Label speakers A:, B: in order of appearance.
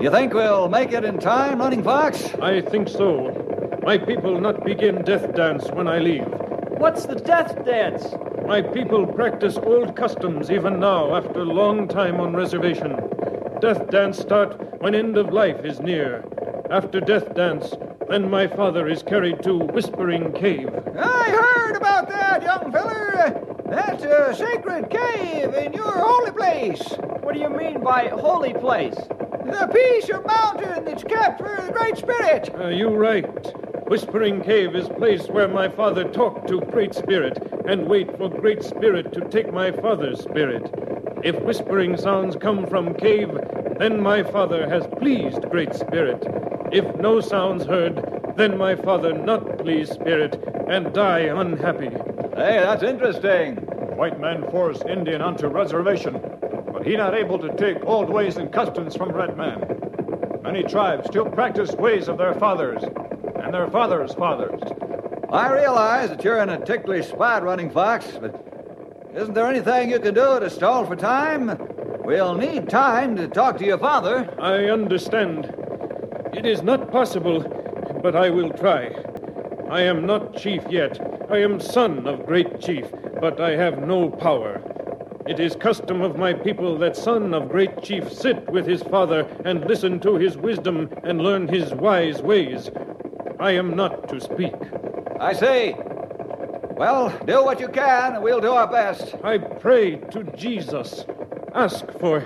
A: You think we'll make it in time, Running Fox?
B: I think so. My people not begin death dance when I leave.
C: What's the death dance?
B: My people practice old customs even now after a long time on reservation. Death dance start when end of life is near. After death dance, then my father is carried to Whispering Cave.
A: I heard about that, young feller. That's a sacred cave in your holy place.
C: What do you mean by holy place?
A: The piece of mountain that's kept for the Great Spirit.
B: You right. Whispering Cave is place where my father talked to Great Spirit and wait for Great Spirit to take my father's spirit. If whispering sounds come from cave, then my father has pleased Great Spirit. If no sounds heard, then my father not pleased Spirit and die unhappy.
A: Hey, that's interesting.
D: White man force Indian onto reservation, but he not able to take old ways and customs from red man. Many tribes still practice ways of their fathers and their fathers' fathers.
A: I realize that you're in a ticklish spot, Running Fox, but isn't there anything you can do to stall for time? We'll need time to talk to your father.
B: I understand. It is not possible, but I will try. I am not chief yet. I am son of great chief, but I have no power. It is custom of my people that son of great chief sit with his father and listen to his wisdom and learn his wise ways. I am not to speak.
A: I see. Well, do what you can, and we'll do our best.
B: I pray to Jesus. Ask for